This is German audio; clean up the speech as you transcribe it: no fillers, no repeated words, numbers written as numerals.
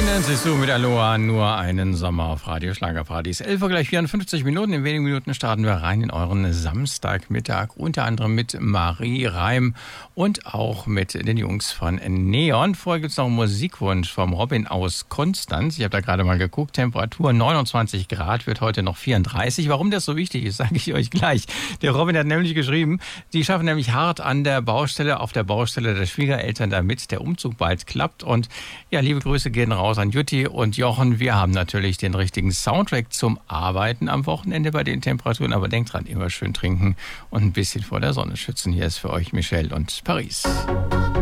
Nancy Sue mit Aloha, nur einen Sommer auf Radio Schlagerpartys. 11 Uhr gleich 54 Minuten. In wenigen Minuten starten wir rein in euren Samstagmittag. Unter anderem mit Marie Reim und auch mit den Jungs von Neon. Vorher gibt es noch einen Musikwunsch vom Robin aus Konstanz. Ich habe da gerade mal geguckt. Temperatur 29 Grad, wird heute noch 34. Warum das so wichtig ist, sage ich euch gleich. Der Robin hat nämlich geschrieben, die schaffen nämlich hart an der Baustelle, auf der Baustelle der Schwiegereltern, damit der Umzug bald klappt. Und ja, liebe Grüße gehen raus an Jutti und Jochen. Wir haben natürlich den richtigen Soundtrack zum Arbeiten am Wochenende bei den Temperaturen. Aber denkt dran, immer schön trinken und ein bisschen vor der Sonne schützen. Hier ist für euch Michelle und Paris.